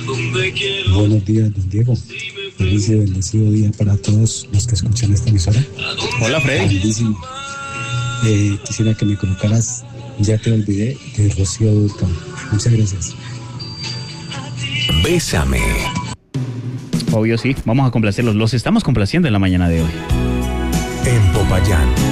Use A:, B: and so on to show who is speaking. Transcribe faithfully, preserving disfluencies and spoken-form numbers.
A: Buenos días, don Diego. Feliz y bendecido día para todos los que escuchan esta emisora.
B: Hola, Freddy.
A: Bendísimo. Eh, quisiera que me colocaras Ya te olvidé de Rocío Dúrcal. Muchas gracias.
C: Bésame.
B: Obvio, sí. Vamos a complacerlos. Los estamos complaciendo en la mañana de hoy.
C: En Popayán.